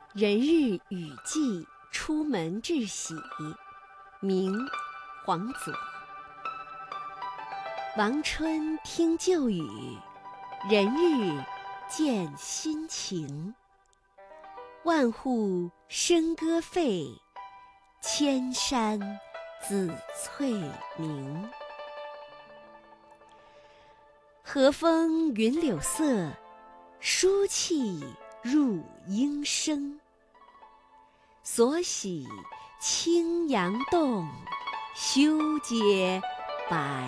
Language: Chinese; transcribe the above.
人日雨季出门致喜，明·黄祖。王春听旧语，人日见新情。万户笙歌沸，千山紫翠明。和风云柳色，书气入莺声。所喜青阳动，休结白